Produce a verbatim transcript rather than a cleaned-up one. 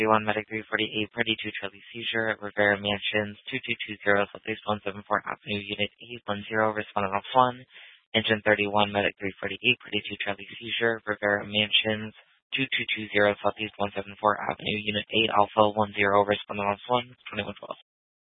one Medic three forty-eight, Party two Charlie Seizure at Rivera Mansions, two two two zero Southeast one seventy-four Avenue, Unit eight one zero, respondent on one. Engine thirty-one Medic three forty-eight, Party two Charlie Seizure, Rivera Mansions, two two two zero Southeast one seventy-four Avenue, Unit eight Alpha one zero, respondent on one, twenty-one twelve.